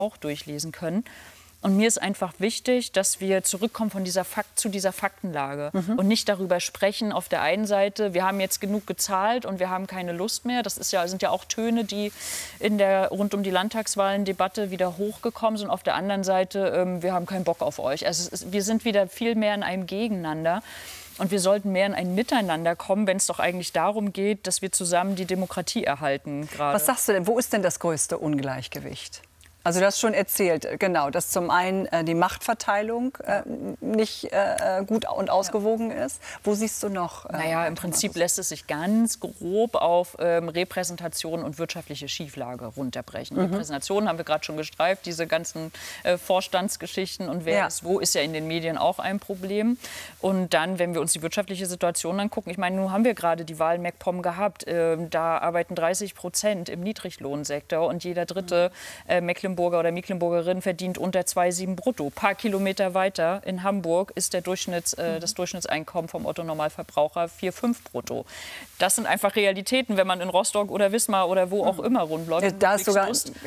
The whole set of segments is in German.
auch durchlesen können. Und mir ist einfach wichtig, dass wir zurückkommen von zu dieser Faktenlage und nicht darüber sprechen, auf der einen Seite, wir haben jetzt genug gezahlt und wir haben keine Lust mehr. Das sind ja auch Töne, die in der rund um die Landtagswahlen-Debatte wieder hochgekommen sind. Auf der anderen Seite, wir haben keinen Bock auf euch. Also wir sind wieder viel mehr in einem Gegeneinander. Und wir sollten mehr in ein Miteinander kommen, wenn es doch eigentlich darum geht, dass wir zusammen die Demokratie erhalten. Gerade. Was sagst du denn, wo ist denn das größte Ungleichgewicht? Also du hast schon erzählt, genau, dass zum einen die Machtverteilung nicht gut und ausgewogen ist. Wo siehst du noch? Naja, im Prinzip lässt es sich ganz grob auf Repräsentation und wirtschaftliche Schieflage runterbrechen. Repräsentation haben wir gerade schon gestreift, diese ganzen Vorstandsgeschichten und wer ist wo, ist ja in den Medien auch ein Problem. Und dann, wenn wir uns die wirtschaftliche Situation angucken, ich meine, nun haben wir gerade die Wahl MacPom gehabt, da arbeiten 30% im Niedriglohnsektor und jeder dritte Mecklenburger oder Mecklenburgerin verdient unter 2,7 brutto. Ein paar Kilometer weiter in Hamburg ist das Durchschnittseinkommen vom Otto-Normalverbraucher 4,5 brutto. Das sind einfach Realitäten, wenn man in Rostock oder Wismar oder wo auch immer rundläuft. Da ist sogar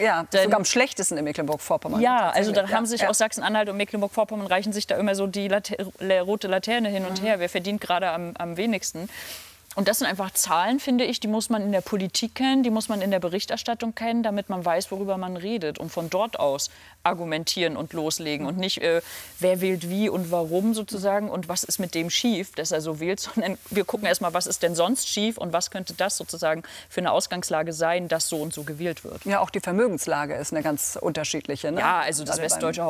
am schlechtesten in Mecklenburg-Vorpommern. Ja, also da haben sich auch Sachsen-Anhalt und Mecklenburg-Vorpommern reichen sich da immer so die rote Laterne hin und her. Wer verdient gerade am wenigsten? Und das sind einfach Zahlen, finde ich, die muss man in der Politik kennen, die muss man in der Berichterstattung kennen, damit man weiß, worüber man redet. Und von dort aus argumentieren und loslegen. Und nicht, wer wählt wie und warum sozusagen und was ist mit dem schief, dass er so wählt. Sondern wir gucken erst mal, was ist denn sonst schief und was könnte das sozusagen für eine Ausgangslage sein, dass so und so gewählt wird. Ja, auch die Vermögenslage ist eine ganz unterschiedliche. Ne? Ja, also das westdeutsche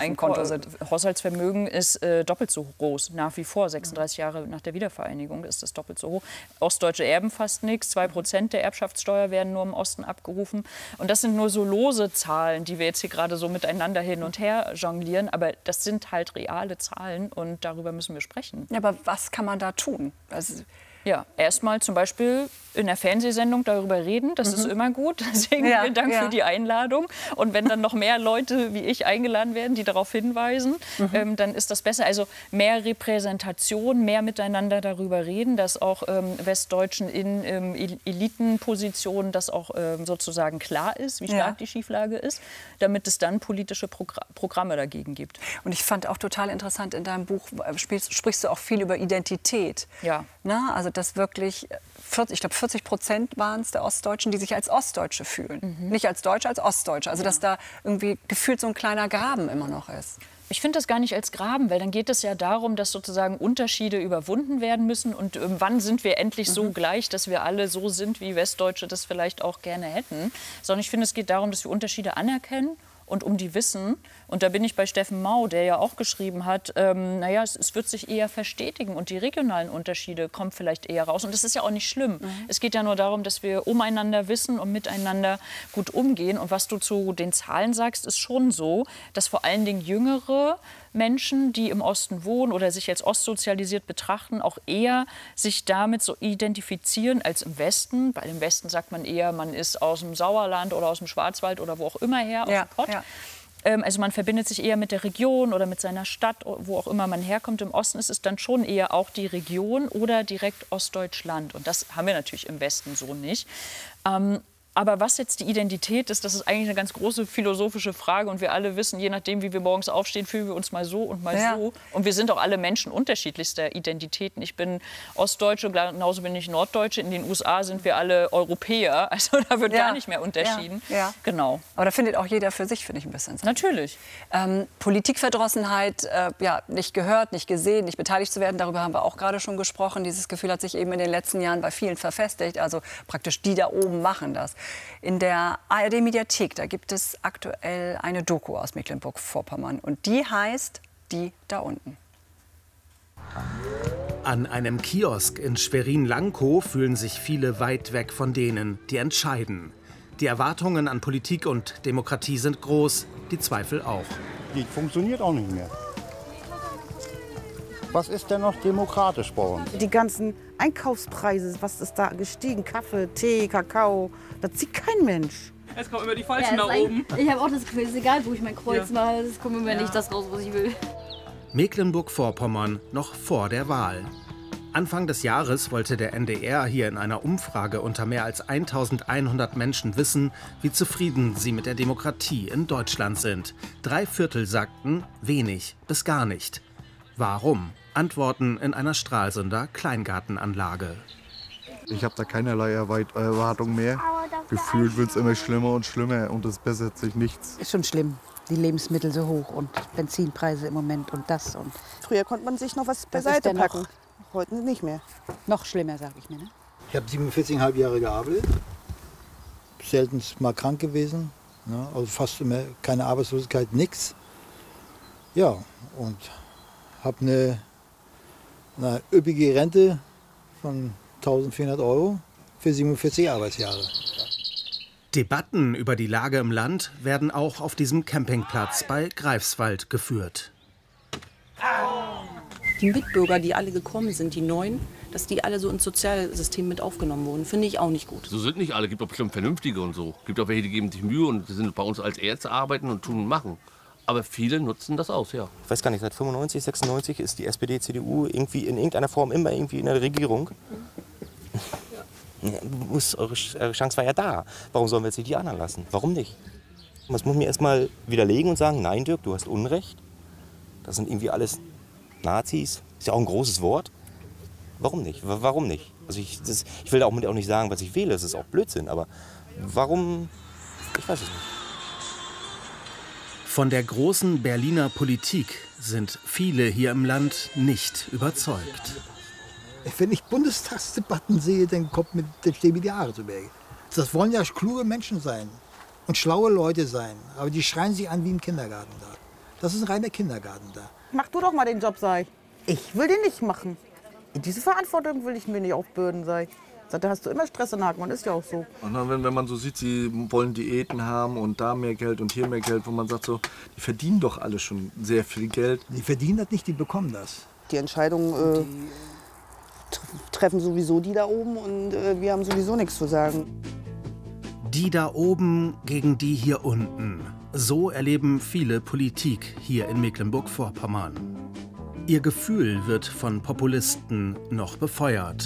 Haushaltsvermögen ist doppelt so groß, nach wie vor. 36 Jahre nach der Wiedervereinigung ist das doppelt so hoch. Ostdeutsche erben fast nichts. 2% der Erbschaftssteuer werden nur im Osten abgerufen. Und das sind nur so lose Zahlen, die wir jetzt hier gerade so miteinander hin und her jonglieren. Aber das sind halt reale Zahlen und darüber müssen wir sprechen. Ja, aber was kann man da tun? Also ja, erstmal zum Beispiel in der Fernsehsendung darüber reden, das ist immer gut. Deswegen vielen Dank für die Einladung. Und wenn dann noch mehr Leute wie ich eingeladen werden, die darauf hinweisen, dann ist das besser. Also mehr Repräsentation, mehr miteinander darüber reden, dass auch Westdeutschen in Elitenpositionen das auch sozusagen klar ist, wie stark die Schieflage ist, damit es dann politische Programme dagegen gibt. Und ich fand auch total interessant, in deinem Buch sprichst du auch viel über Identität. Ja. Na, also dass wirklich, ich glaube 40% waren es der Ostdeutschen, die sich als Ostdeutsche fühlen. Nicht als Deutsche, als Ostdeutsche. Also dass da irgendwie gefühlt so ein kleiner Graben immer noch ist. Ich finde das gar nicht als Graben, weil dann geht es ja darum, dass sozusagen Unterschiede überwunden werden müssen. Und wann sind wir endlich so gleich, dass wir alle so sind, wie Westdeutsche das vielleicht auch gerne hätten. Sondern ich finde, es geht darum, dass wir Unterschiede anerkennen und um die wissen. Und da bin ich bei Steffen Mau, der ja auch geschrieben hat, naja, es wird sich eher verstetigen und die regionalen Unterschiede kommen vielleicht eher raus. Und das ist ja auch nicht schlimm. Es geht ja nur darum, dass wir umeinander wissen und miteinander gut umgehen. Und was du zu den Zahlen sagst, ist schon so, dass vor allen Dingen jüngere Menschen, die im Osten wohnen oder sich als ostsozialisiert betrachten, auch eher sich damit so identifizieren als im Westen. Weil im Westen sagt man eher, man ist aus dem Sauerland oder aus dem Schwarzwald oder wo auch immer her, aus dem Pott. Ja. Also man verbindet sich eher mit der Region oder mit seiner Stadt, wo auch immer man herkommt. Im Osten ist es dann schon eher auch die Region oder direkt Ostdeutschland. Und das haben wir natürlich im Westen so nicht. Aber was jetzt die Identität ist, das ist eigentlich eine ganz große philosophische Frage. Und wir alle wissen, je nachdem, wie wir morgens aufstehen, fühlen wir uns mal so und mal so. Und wir sind auch alle Menschen unterschiedlichster Identitäten. Ich bin Ostdeutsche, genauso bin ich Norddeutsche. In den USA sind wir alle Europäer. Also da wird gar nicht mehr unterschieden. Genau. Aber da findet auch jeder für sich, finde ich, ein bisschen. Natürlich. Politikverdrossenheit, nicht gehört, nicht gesehen, nicht beteiligt zu werden. Darüber haben wir auch gerade schon gesprochen. Dieses Gefühl hat sich eben in den letzten Jahren bei vielen verfestigt. Also praktisch die da oben machen das. In der ARD-Mediathek, da gibt es aktuell eine Doku aus Mecklenburg-Vorpommern. Und die heißt Die da unten. An einem Kiosk in Schwerin-Lankow fühlen sich viele weit weg von denen, die entscheiden. Die Erwartungen an Politik und Demokratie sind groß, die Zweifel auch. Die funktioniert auch nicht mehr. Was ist denn noch demokratisch bei uns? Die ganzen Einkaufspreise, was ist da gestiegen? Kaffee, Tee, Kakao, das sieht kein Mensch. Es kommen immer die Falschen nach oben. Ich habe auch das Gefühl, es ist egal, wo ich mein Kreuz mache, es kommt immer nicht das raus, was ich will. Mecklenburg-Vorpommern noch vor der Wahl. Anfang des Jahres wollte der NDR hier in einer Umfrage unter mehr als 1100 Menschen wissen, wie zufrieden sie mit der Demokratie in Deutschland sind. 3/4 sagten wenig bis gar nicht. Warum? Antworten in einer Stralsunder Kleingartenanlage. Ich habe da keinerlei Erwartung mehr. Gefühlt wird es immer schlimmer und schlimmer und es bessert sich nichts. Ist schon schlimm, die Lebensmittel so hoch und Benzinpreise im Moment und das. Und Früher konnte man sich noch was beiseite packen, heute nicht mehr. noch schlimmer, sage ich mir. Ne? Ich habe 47,5 Jahre gearbeitet, selten mal krank gewesen, ne? Also fast immer keine Arbeitslosigkeit, nichts. Ja, und habe eine üppige Rente von 1.400 € für 47 Arbeitsjahre. Debatten über die Lage im Land werden auch auf diesem Campingplatz bei Greifswald geführt. Die Mitbürger, die alle gekommen sind, die Neuen, dass die alle so ins Sozialsystem mit aufgenommen wurden, finde ich auch nicht gut. So sind nicht alle, gibt auch bestimmt Vernünftige und so. Gibt auch welche, die geben sich Mühe und sind bei uns als Ärzte arbeiten und tun und machen. Aber viele nutzen das aus, ja. Ich weiß gar nicht, seit 95, 96 ist die SPD, CDU irgendwie in irgendeiner Form immer irgendwie in der Regierung. Eure Chance war ja da. Warum sollen wir jetzt nicht die anderen lassen? Warum nicht? Das muss mir erst mal widerlegen und sagen, nein Dirk, du hast Unrecht. Das sind irgendwie alles Nazis. Ist ja auch ein großes Wort. Warum nicht? Warum nicht? Also ich will da auch nicht sagen, was ich wähle. Das ist auch Blödsinn. Aber warum? Ich weiß es nicht. Von der großen Berliner Politik sind viele hier im Land nicht überzeugt. Wenn ich Bundestagsdebatten sehe, dann stehen mir die Haare zu Berge. Das wollen ja kluge Menschen sein und schlaue Leute sein. Aber die schreien sich an wie im Kindergarten da. Das ist ein reiner Kindergarten da. Mach du doch mal den Job, sag ich. Ich will den nicht machen. Diese Verantwortung will ich mir nicht aufbürden, sag ich. Da hast du immer Stress in den Haken und ist ja auch so. Und dann, wenn man so sieht, sie wollen Diäten haben und da mehr Geld und hier mehr Geld, wo man sagt so, die verdienen doch alle schon sehr viel Geld. Die verdienen das nicht, die bekommen das. Die Entscheidungen treffen sowieso die da oben und wir haben sowieso nichts zu sagen. Die da oben gegen die hier unten. So erleben viele Politik hier in Mecklenburg-Vorpommern. Ihr Gefühl wird von Populisten noch befeuert.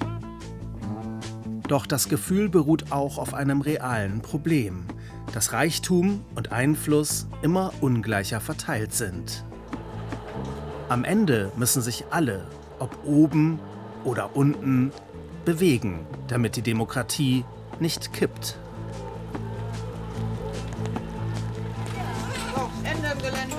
Doch das Gefühl beruht auch auf einem realen Problem, dass Reichtum und Einfluss immer ungleicher verteilt sind. Am Ende müssen sich alle, ob oben oder unten, bewegen, damit die Demokratie nicht kippt. Ende im Gelände.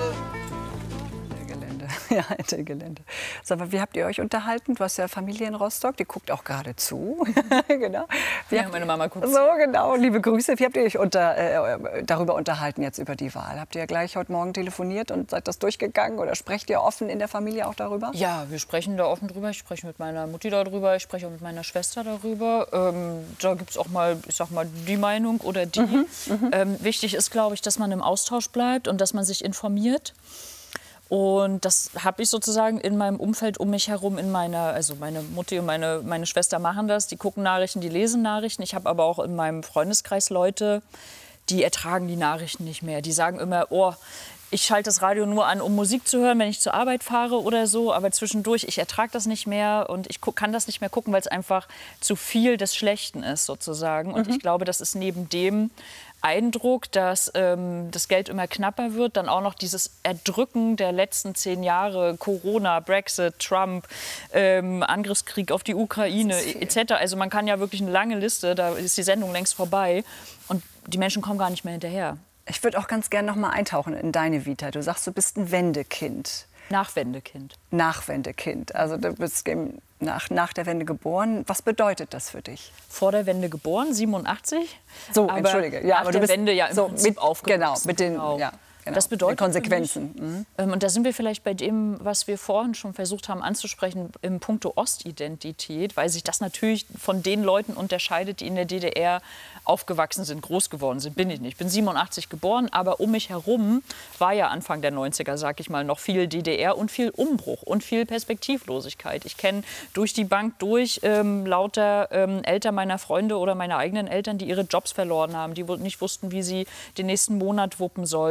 Ja, Ende Gelände. Sag mal, wie habt ihr euch unterhalten? Du hast ja Familie in Rostock, die guckt auch gerade zu. Genau. Ja, meine Mama guckt. So, genau. Liebe Grüße. Wie habt ihr euch darüber unterhalten jetzt über die Wahl? Habt ihr gleich heute Morgen telefoniert und seid das durchgegangen? Oder sprecht ihr offen in der Familie auch darüber? Ja, wir sprechen da offen drüber. Ich spreche mit meiner Mutti darüber, ich spreche auch mit meiner Schwester darüber. Da gibt es auch mal, ich sag mal, die Meinung oder die. Wichtig ist, glaube ich, dass man im Austausch bleibt und dass man sich informiert. Und das habe ich sozusagen in meinem Umfeld um mich herum, also meine Mutti und meine Schwester machen das, die gucken Nachrichten, die lesen Nachrichten. Ich habe aber auch in meinem Freundeskreis Leute, die ertragen die Nachrichten nicht mehr. Die sagen immer, oh, ich schalte das Radio nur an, um Musik zu hören, wenn ich zur Arbeit fahre oder so. Aber zwischendurch, ich ertrage das nicht mehr und ich kann das nicht mehr gucken, weil es einfach zu viel des Schlechten ist sozusagen. Und ich glaube, das ist neben dem Eindruck, dass das Geld immer knapper wird, dann auch noch dieses Erdrücken der letzten 10 Jahre, Corona, Brexit, Trump, Angriffskrieg auf die Ukraine etc. Also man kann ja wirklich eine lange Liste, da ist die Sendung längst vorbei und die Menschen kommen gar nicht mehr hinterher. Ich würde auch ganz gerne noch mal eintauchen in deine Vita. Du sagst, du bist ein Wendekind. Nachwendekind. Nachwendekind. Also du bist nach der Wende geboren. Was bedeutet das für dich? Vor der Wende geboren, 87. So, aber entschuldige. Ja, nach der Wende ja im so Prinzip aufgewachsen. Genau, mit den ja, genau, das bedeutet die Konsequenzen. Und da sind wir vielleicht bei dem, was wir vorhin schon versucht haben anzusprechen, im Punkto Ostidentität, weil sich das natürlich von den Leuten unterscheidet, die in der DDR aufgewachsen sind, groß geworden sind. Bin ich nicht. Ich bin 87 geboren, aber um mich herum war ja Anfang der 90er, sag ich mal, noch viel DDR und viel Umbruch und viel Perspektivlosigkeit. Ich kenne durch die Bank durch lauter Eltern meiner Freunde oder meine eigenen Eltern, die ihre Jobs verloren haben, die nicht wussten, wie sie den nächsten Monat wuppen sollen, die sich noch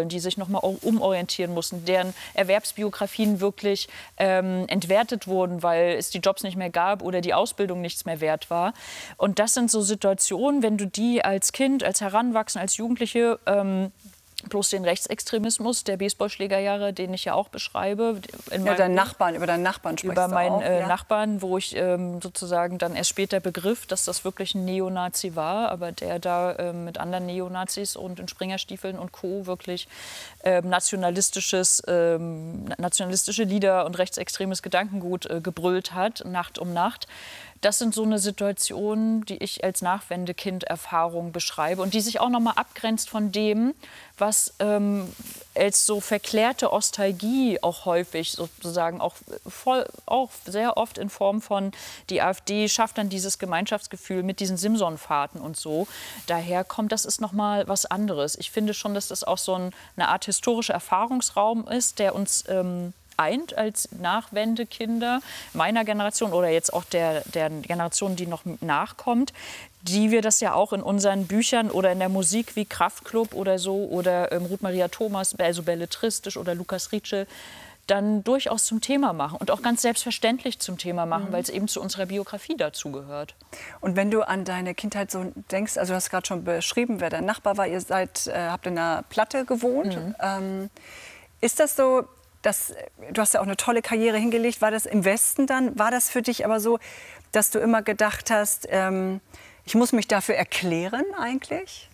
noch mal umorientieren mussten, deren Erwerbsbiografien wirklich entwertet wurden, weil es die Jobs nicht mehr gab oder die Ausbildung nichts mehr wert war. Und das sind so Situationen, wenn du die als Kind, als Heranwachsender, als Jugendliche bloß den Rechtsextremismus der Baseballschlägerjahre, den ich ja auch beschreibe. Über deinen Nachbarn sprichst du über meinen auch, ja. Nachbarn, wo ich sozusagen dann erst später begriff, dass das wirklich ein Neonazi war, aber der da mit anderen Neonazis und in Springerstiefeln und Co. wirklich nationalistische Lieder und rechtsextremes Gedankengut gebrüllt hat, Nacht um Nacht. Das sind so eine Situation, die ich als Nachwendekind-Erfahrung beschreibe und die sich auch noch mal abgrenzt von dem, was als so verklärte Ostalgie auch häufig sozusagen auch sehr oft in Form von die AfD schafft dann dieses Gemeinschaftsgefühl mit diesen Simson-Fahrten und so. Daher kommt, das ist noch mal was anderes. Ich finde schon, dass das auch so eine Art historischer Erfahrungsraum ist, der uns eint als Nachwendekinder meiner Generation oder jetzt auch der Generation, die noch nachkommt, die wir das ja auch in unseren Büchern oder in der Musik wie Kraftklub oder so oder Ruth Maria Thomas, also belletristisch oder Lukas Rietschel, dann durchaus zum Thema machen und auch ganz selbstverständlich zum Thema machen, weil es eben zu unserer Biografie dazugehört. Und wenn du an deine Kindheit so denkst, also du hast gerade schon beschrieben, wer dein Nachbar war, ihr habt in einer Platte gewohnt. Ist das so, du hast ja auch eine tolle Karriere hingelegt, war das im Westen dann? War das für dich aber so, dass du immer gedacht hast, ich muss mich dafür erklären eigentlich?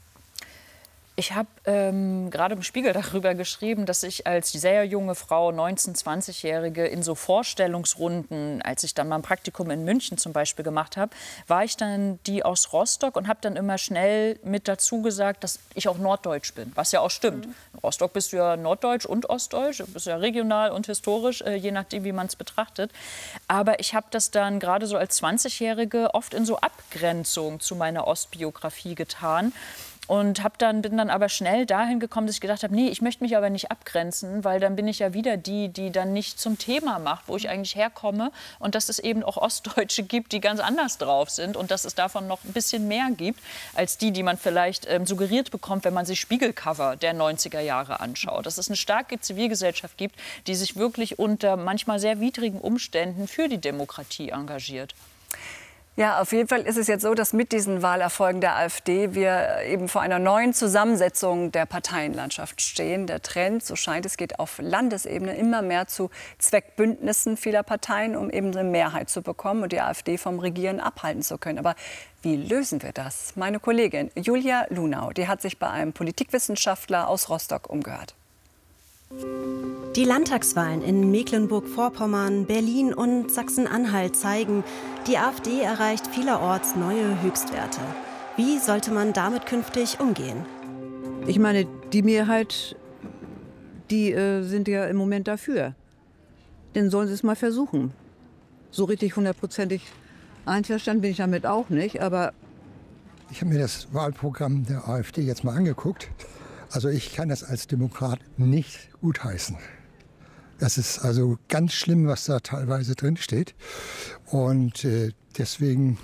Ich habe gerade im Spiegel darüber geschrieben, dass ich als sehr junge Frau, 19-, 20-Jährige, in so Vorstellungsrunden, als ich dann mal ein Praktikum in München zum Beispiel gemacht habe, war ich dann die aus Rostock und habe dann immer schnell mit dazu gesagt, dass ich auch norddeutsch bin, was ja auch stimmt. In Rostock bist du ja norddeutsch und ostdeutsch, du bist ja regional und historisch, je nachdem, wie man es betrachtet. Aber ich habe das dann gerade so als 20-Jährige oft in so Abgrenzung zu meiner Ostbiografie getan. Und bin dann aber schnell dahin gekommen, dass ich gedacht habe, nee, ich möchte mich aber nicht abgrenzen, weil dann bin ich ja wieder die dann nicht zum Thema macht, wo ich eigentlich herkomme. Und dass es eben auch Ostdeutsche gibt, die ganz anders drauf sind und dass es davon noch ein bisschen mehr gibt, als die man vielleicht suggeriert bekommt, wenn man sich Spiegelcover der 90er Jahre anschaut. Dass es eine starke Zivilgesellschaft gibt, die sich wirklich unter manchmal sehr widrigen Umständen für die Demokratie engagiert. Ja, auf jeden Fall ist es jetzt so, dass mit diesen Wahlerfolgen der AfD wir eben vor einer neuen Zusammensetzung der Parteienlandschaft stehen. Der Trend, so scheint es, geht auf Landesebene immer mehr zu Zweckbündnissen vieler Parteien, um eben eine Mehrheit zu bekommen und die AfD vom Regieren abhalten zu können. Aber wie lösen wir das? Meine Kollegin Julia Lunau, die hat sich bei einem Politikwissenschaftler aus Rostock umgehört. Die Landtagswahlen in Mecklenburg-Vorpommern, Berlin und Sachsen-Anhalt zeigen, die AfD erreicht vielerorts neue Höchstwerte. Wie sollte man damit künftig umgehen? Ich meine, die Mehrheit, die sind ja im Moment dafür. Dann sollen sie es mal versuchen. So richtig hundertprozentig einverstanden bin ich damit auch nicht, aber... Ich habe mir das Wahlprogramm der AfD jetzt mal angeguckt. Also ich kann das als Demokrat nicht gutheißen. Das ist also ganz schlimm, was da teilweise drin steht. Und deswegen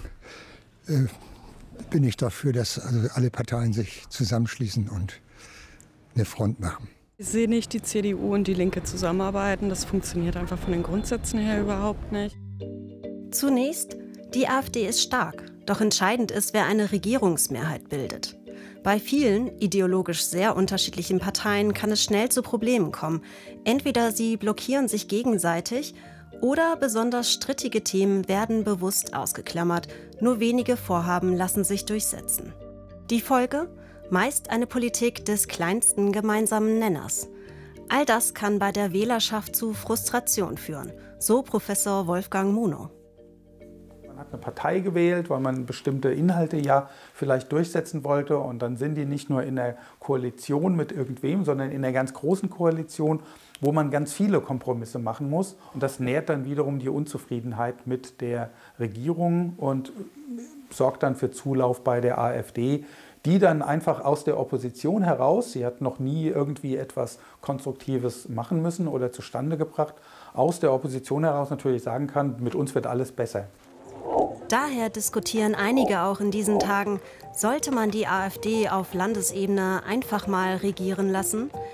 bin ich dafür, dass also alle Parteien sich zusammenschließen und eine Front machen. Ich sehe nicht die CDU und die Linke zusammenarbeiten. Das funktioniert einfach von den Grundsätzen her überhaupt nicht. Zunächst, die AfD ist stark. Doch entscheidend ist, wer eine Regierungsmehrheit bildet. Bei vielen, ideologisch sehr unterschiedlichen Parteien kann es schnell zu Problemen kommen. Entweder sie blockieren sich gegenseitig oder besonders strittige Themen werden bewusst ausgeklammert. Nur wenige Vorhaben lassen sich durchsetzen. Die Folge? Meist eine Politik des kleinsten gemeinsamen Nenners. All das kann bei der Wählerschaft zu Frustration führen, so Professor Wolfgang Munow. Man hat eine Partei gewählt, weil man bestimmte Inhalte ja vielleicht durchsetzen wollte. Und dann sind die nicht nur in der Koalition mit irgendwem, sondern in der ganz großen Koalition, wo man ganz viele Kompromisse machen muss. Und das nährt dann wiederum die Unzufriedenheit mit der Regierung und sorgt dann für Zulauf bei der AfD, die dann einfach aus der Opposition heraus, sie hat noch nie irgendwie etwas Konstruktives machen müssen oder zustande gebracht, aus der Opposition heraus natürlich sagen kann, mit uns wird alles besser. Daher diskutieren einige auch in diesen Tagen, sollte man die AfD auf Landesebene einfach mal regieren lassen?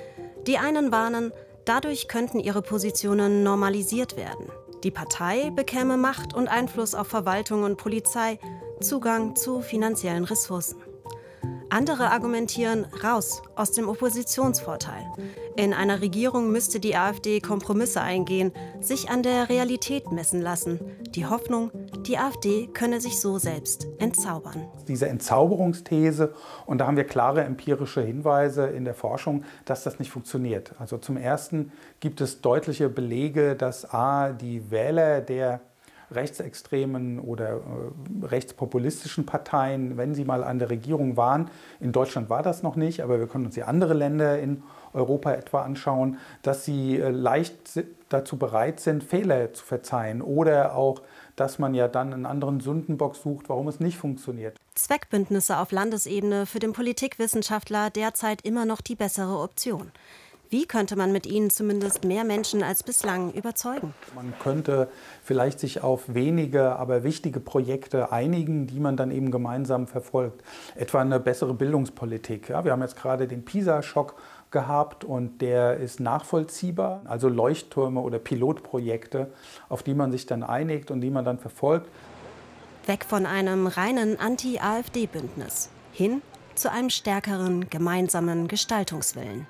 Die einen warnen, dadurch könnten ihre Positionen normalisiert werden. Die Partei bekäme Macht und Einfluss auf Verwaltung und Polizei, Zugang zu finanziellen Ressourcen. Andere argumentieren, raus aus dem Oppositionsvorteil. In einer Regierung müsste die AfD Kompromisse eingehen, sich an der Realität messen lassen. Die Hoffnung, die AfD könne sich so selbst entzaubern. Diese Entzauberungsthese, und da haben wir klare empirische Hinweise in der Forschung, dass das nicht funktioniert. Also zum Ersten gibt es deutliche Belege, dass die Wähler der rechtsextremen oder rechtspopulistischen Parteien, wenn sie mal an der Regierung waren, in Deutschland war das noch nicht, aber wir können uns die anderen Länder in Europa etwa anschauen, dass sie leicht dazu bereit sind, Fehler zu verzeihen oder auch, dass man ja dann einen anderen Sündenbock sucht, warum es nicht funktioniert. Zweckbündnisse auf Landesebene für den Politikwissenschaftler derzeit immer noch die bessere Option. Wie könnte man mit ihnen zumindest mehr Menschen als bislang überzeugen? Man könnte vielleicht sich auf wenige, aber wichtige Projekte einigen, die man dann eben gemeinsam verfolgt. Etwa eine bessere Bildungspolitik. Ja, wir haben jetzt gerade den PISA-Schock gehabt und der ist nachvollziehbar. Also Leuchttürme oder Pilotprojekte, auf die man sich dann einigt und die man dann verfolgt. Weg von einem reinen Anti-AfD-Bündnis hin zu einem stärkeren gemeinsamen Gestaltungswillen.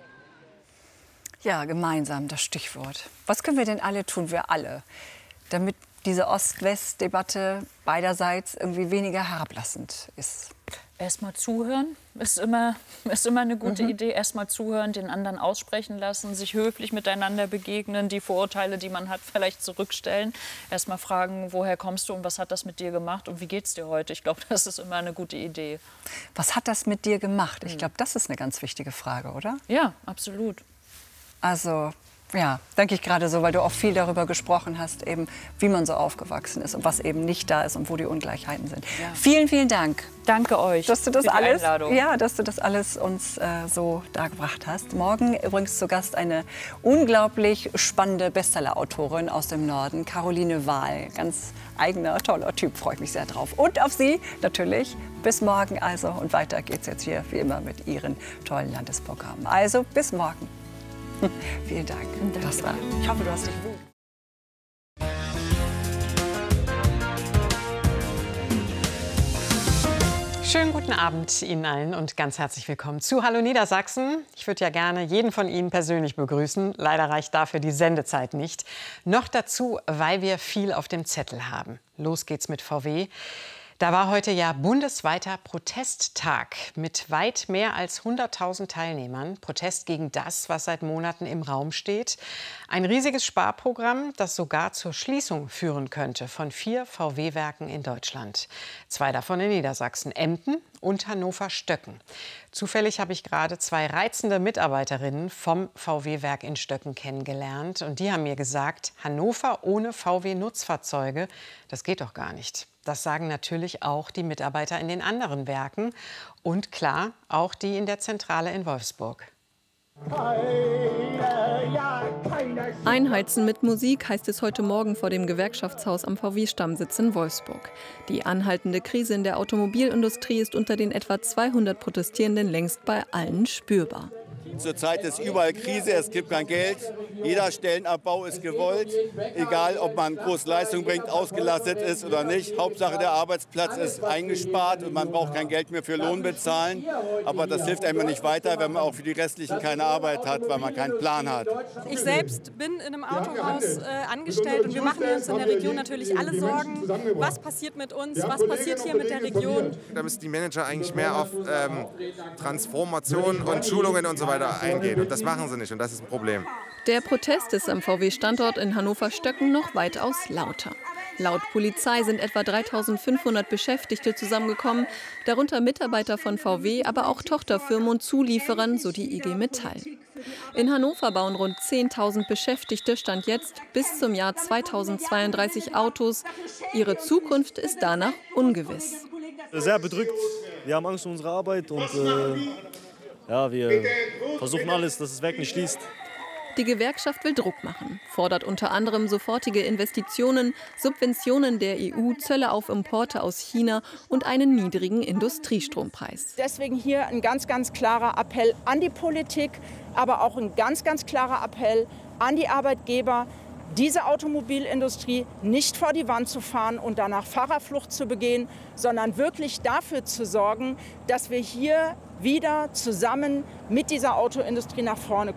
Ja, gemeinsam, das Stichwort. Was können wir denn alle tun, wir alle, damit diese Ost-West-Debatte beiderseits irgendwie weniger herablassend ist? Erstmal zuhören ist immer eine gute Idee. Erstmal zuhören, den anderen aussprechen lassen, sich höflich miteinander begegnen, die Vorurteile, die man hat, vielleicht zurückstellen. Erstmal fragen, woher kommst du und was hat das mit dir gemacht und wie geht's dir heute? Ich glaube, das ist immer eine gute Idee. Was hat das mit dir gemacht? Ich glaube, das ist eine ganz wichtige Frage, oder? Ja, absolut. Also, ja, denke ich gerade so, weil du auch viel darüber gesprochen hast, eben, wie man so aufgewachsen ist und was eben nicht da ist und wo die Ungleichheiten sind. Ja. Vielen, vielen Dank. Danke euch dass du das für die alles, Einladung. Ja, dass du das alles uns so dargebracht hast. Morgen übrigens zu Gast eine unglaublich spannende Bestseller-Autorin aus dem Norden, Caroline Wahl. Ganz eigener, toller Typ, freue ich mich sehr drauf. Und auf Sie natürlich. Bis morgen also. Und weiter geht's jetzt hier, wie immer, mit Ihren tollen Landesprogrammen. Also, bis morgen. Vielen Dank. Das war. Ich hoffe, du hast dich wohl. Schönen guten Abend Ihnen allen und ganz herzlich willkommen zu Hallo Niedersachsen. Ich würde ja gerne jeden von Ihnen persönlich begrüßen. Leider reicht dafür die Sendezeit nicht. Noch dazu, weil wir viel auf dem Zettel haben. Los geht's mit VW. Da war heute ja bundesweiter Protesttag mit weit mehr als 100.000 Teilnehmern. Protest gegen das, was seit Monaten im Raum steht. Ein riesiges Sparprogramm, das sogar zur Schließung führen könnte von 4 VW-Werken in Deutschland. 2 davon in Niedersachsen, Emden und Hannover-Stöcken. Zufällig habe ich gerade 2 reizende Mitarbeiterinnen vom VW-Werk in Stöcken kennengelernt. Und die haben mir gesagt, Hannover ohne VW-Nutzfahrzeuge, das geht doch gar nicht. Das sagen natürlich auch die Mitarbeiter in den anderen Werken und klar auch die in der Zentrale in Wolfsburg. Einheizen mit Musik heißt es heute Morgen vor dem Gewerkschaftshaus am VW-Stammsitz in Wolfsburg. Die anhaltende Krise in der Automobilindustrie ist unter den etwa 200 Protestierenden längst bei allen spürbar. Zurzeit ist überall Krise, es gibt kein Geld. Jeder Stellenabbau ist gewollt, egal ob man groß Leistung bringt, ausgelastet ist oder nicht. Hauptsache der Arbeitsplatz ist eingespart und man braucht kein Geld mehr für Lohn bezahlen. Aber das hilft einem nicht weiter, wenn man auch für die Restlichen keine Arbeit hat, weil man keinen Plan hat. Ich selbst bin in einem Autohaus angestellt und wir machen uns in der Region natürlich alle Sorgen, was passiert mit uns, was passiert hier mit der Region. Da müssen die Manager eigentlich mehr auf Transformation und Schulungen und so weiter eingehen. Und das machen sie nicht und das ist ein Problem. Der Protest ist am VW-Standort in Hannover-Stöcken noch weitaus lauter. Laut Polizei sind etwa 3.500 Beschäftigte zusammengekommen, darunter Mitarbeiter von VW, aber auch Tochterfirmen und Zulieferern, so die IG Metall. In Hannover bauen rund 10.000 Beschäftigte Stand jetzt bis zum Jahr 2032 Autos. Ihre Zukunft ist danach ungewiss. Sehr bedrückt. Wir haben Angst um unsere Arbeit und ja, wir versuchen alles, dass das Werk nicht schließt. Die Gewerkschaft will Druck machen, fordert unter anderem sofortige Investitionen, Subventionen der EU, Zölle auf Importe aus China und einen niedrigen Industriestrompreis. Deswegen hier ein ganz, ganz klarer Appell an die Politik, aber auch ein ganz, ganz klarer Appell an die Arbeitgeber, diese Automobilindustrie nicht vor die Wand zu fahren und danach Fahrerflucht zu begehen, sondern wirklich dafür zu sorgen, dass wir hier wieder zusammen mit dieser Autoindustrie nach vorne